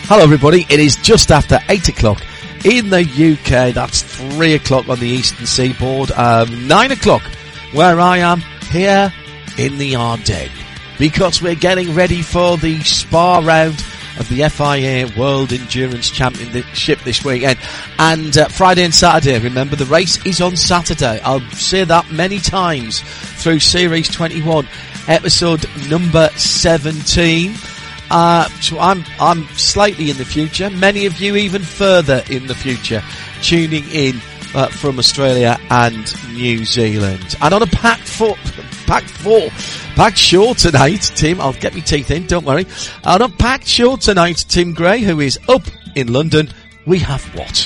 Hello everybody, it is just after 8 o'clock in the UK, that's 3 o'clock on the eastern seaboard, 9 o'clock where I am here in the Ardennes, because we're getting ready for the Spa round of the FIA World Endurance Championship this weekend, and Friday and Saturday. Remember, the race is on Saturday. I'll say that many times through Series 21, episode number 17. So I'm slightly in the future, many of you even further in the future, tuning in from Australia and New Zealand. And on a packed show tonight, Tim, I'll get my teeth in, don't worry. On a packed show tonight, Tim Gray, who is up in London, we have what?